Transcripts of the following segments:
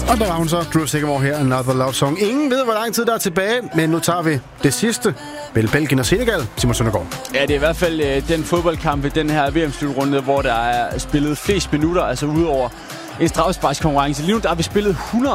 Og der var hun så, Drew Sigamore her, Another Love Song. Ingen ved, hvor lang tid der er tilbage, men nu tager vi det sidste. Belgien og Senegal, Simon Søndergaard. Ja, det er i hvert fald den fodboldkamp i den her VM-slutrunde, hvor der er spillet flest minutter, altså udover en straffesparkskonkurrence. Lige nu der har vi spillet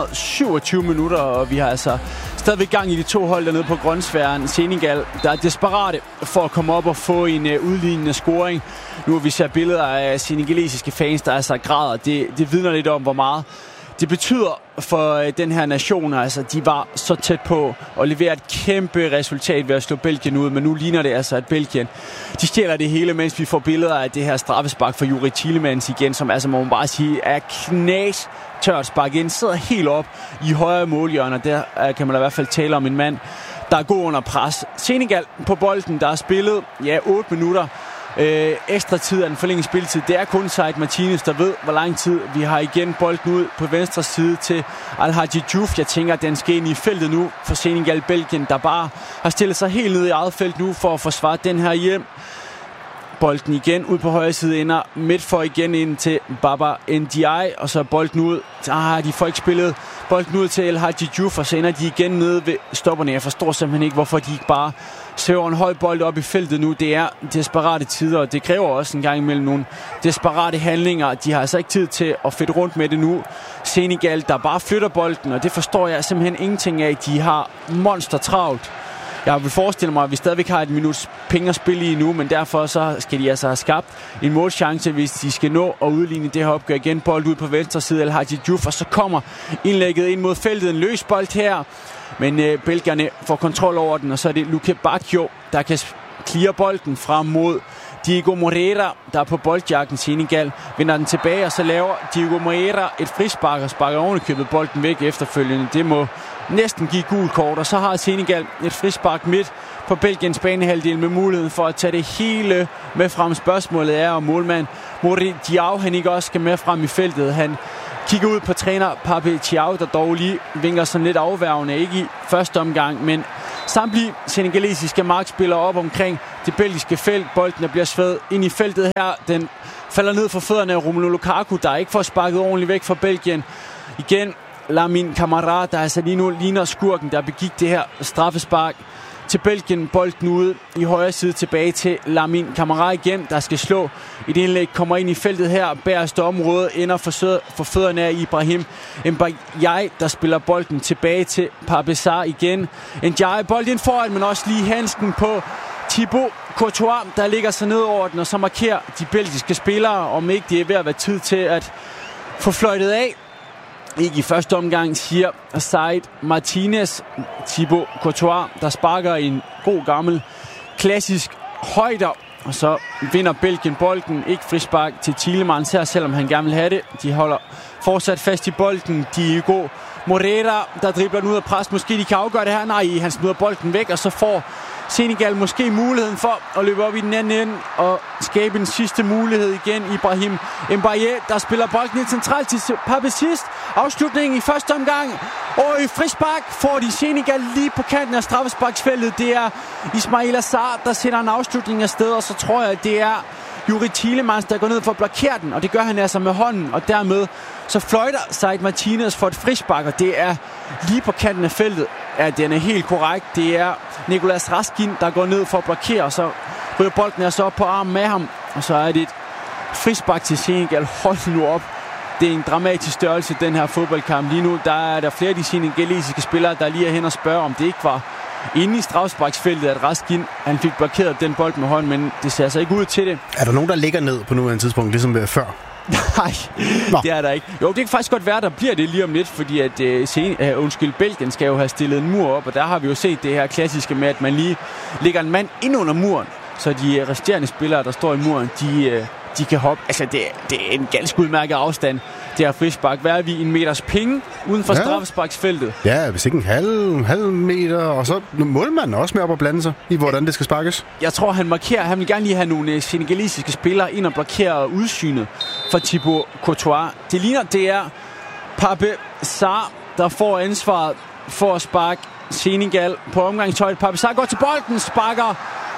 127 minutter, og vi har altså stadigvæk gang i de to hold dernede på grønsfæren. Senegal, der er desperate for at komme op og få en udlignende scoring. Nu har vi set billeder af senegalesiske fans, der altså græder. Det vidner lidt om, hvor meget det betyder for den her nation. Altså, de var så tæt på at levere et kæmpe resultat ved at slå Belgien ud, men nu ligner det altså, at Belgien de stjæler det hele, mens vi får billeder af det her straffespark for Juri Tielemans igen, som altså må man bare sige er knas tørt spark ind, sidder helt op i højre målhjørne. Der kan man i hvert fald tale om en mand, der er god under pres. Senegal på bolden, der er spillet 8 minutter. Ekstra tid af den forlængede spilletid. Det er kun Said Martinez, der ved, hvor lang tid. Vi har igen bolden ud på venstre side til Al-Hadji Diouf. Jeg tænker, at den skal ind i feltet nu for Senegal. Belgien, der bare har stillet sig helt ned i eget felt nu for at forsvare den her hjem. Bolden igen ud på højre side, ender midt for igen ind til Baba Ndiaye, og så bolden ud. De får ikke spillet bolden ud til El-Hadji Diouf, og så ender de igen nede ved stopperne. Jeg forstår simpelthen ikke, hvorfor de ikke bare svæver en høj bold op i feltet nu. Det er desperate tider, og det kræver også en gang imellem nogle desperate handlinger. De har altså ikke tid til at fedte rundt med det nu. Senegal, der bare flytter bolden, og det forstår jeg simpelthen ingenting af. De har monster travlt. Jeg vil forestille mig, at vi stadigvæk har et minuts penge at spille i nu, men derfor så skal de altså have skabt en målchance, hvis de skal nå at udligne det her opgør igen. Bold ud på venstre side, El-Hadji Diouf, og så kommer indlægget ind mod feltet. En løs bold her, men belgierne får kontrol over den, og så er det Luke Bacchio, der kan clear bolden frem mod Diego Moreira, der er på boldjakken. Senegal vinder den tilbage, og så laver Diego Moreira et frispark og sparker ovenikøbet bolden væk efterfølgende. Det må næsten give gul kort, og så har Senegal et frispark midt på Belgiens banehalvdel med muligheden for at tage det hele med frem. Spørgsmålet er, om målmand Mori Diaw, han ikke også skal med frem i feltet. Han kigger ud på træner Pape Thiaw, der dog lige vinker sådan lidt afværgende, ikke i første omgang, men samtlige senegalesiske markspillere op omkring det belgiske felt. Bolden bliver svævet ind i feltet her. Den falder ned for fødderne af Romelu Lukaku, der ikke får sparket ordentligt væk fra Belgien. Igen Lamine Camara, der altså lige nu ligner skurken, der begik det her straffespark til Belgien. Bolden ude i højre side tilbage til Lamine Camara igen, der skal slå et indlæg, kommer ind i feltet her. Bagerste område ender for fødderne af Ibrahim Ndiaye, der spiller bolden tilbage til Pape Sarr igen. Ndiaye bold ind foran, men også lige handsken på Thibaut Courtois, der ligger sig ned over den, og så markerer de belgiske spillere, om ikke det er ved at være tid til at få fløjtet af. Ikke i første omgang, siger Said Martinez. Thibaut Courtois, der sparker en god gammel klassisk højder, og så vinder Belgien bolden. Ikke frispark til Tielemans her, selvom han gerne vil have det. De holder fortsat fast i bolden. Diego Moreira, der dribler den ud af pres. Måske de kan afgøre det her. Nej, han smider bolden væk, og så får Senegal måske muligheden for at løbe op i den anden ende og skabe en sidste mulighed igen. Ibrahim Ndiaye, der spiller bolden ind centralt til Pape sidst. Afslutningen i første omgang. Og i frispark får de Senegal lige på kanten af straffesparksfeltet. Det er Ismaila Sarr, der sætter en afslutning afsted, og så tror jeg, at det er Juri Tielemans, der går ned for at blokere den, og det gør han altså med hånden, og dermed så fløjter Said Martinez for et frispark, og det er lige på kanten af feltet. Ja, den er helt korrekt. Det er Nicolas Raskin, der går ned for at blokere, og så ryger bolden altså op på armen med ham, og så er det et frispark til Senegal. Hold nu op. Det er en dramatisk størrelse, den her fodboldkamp. Lige nu der er der flere af de senegalesiske spillere, der lige er hen og spørger, om det ikke var inde i straffesparksfeltet, at Raskin han fik blokeret den bold med hånden, men det ser altså ikke ud til det. Er der nogen, der ligger ned på nuværende tidspunkt, ligesom før? Nej, det er der ikke. Jo, det kan faktisk godt være, der bliver det lige om lidt, fordi at Belgien skal jo have stillet en mur op, og der har vi jo set det her klassiske med, at man lige lægger en mand ind under muren, så de resterende spillere, der står i muren, de kan hoppe. Altså, det er en ganske udmærket afstand. Det her frispark. Hvad er vi? 1 meters penge uden for straffesparksfeltet? Ja, hvis ikke en halv meter. Og så målmanden også med op at blande sig i, hvordan det skal sparkes. Jeg tror, han markerer. Han vil gerne lige have nogle senegalesiske spillere ind og blokere udsynet for Thibaut Courtois. Det ligner, det er Pape Sarr, der får ansvaret for at sparke Senegal på omgangshøjde. Pape Sarr går til bolden, sparker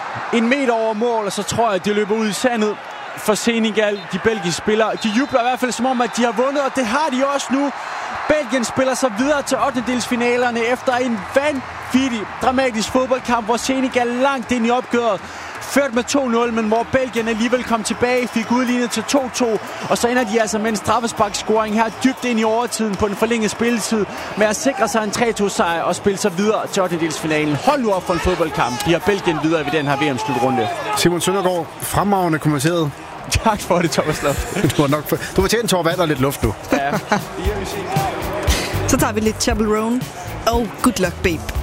1 meter over mål, og så tror jeg, at det løber ud i sandet for Senegal. De belgiske spillere, de jubler i hvert fald som om, at de har vundet, og det har de også nu. Belgien spiller sig videre til 8-delsfinalerne efter en vanvittig dramatisk fodboldkamp, hvor Senegal langt ind i opgøret ført med 2-0, men hvor Belgien alligevel kom tilbage, fik udlignet til 2-2, og så ender de altså med en straffesparkscoring her dybt ind i overtiden på den forlængede spilletid, med at sikre sig en 3-2-sejr og spille sig videre til 8-delsfinalen. Hold nu op for en fodboldkamp. De har Belgien videre ved den her VM-slutrunde. Simon Søndergaard, fremragende kommenteret. Tak for det, Thomas Loft. Du har tjent en tår vand og lidt luft nu. Ja. Så tager vi lidt Chapel Roan. Oh, good luck, babe.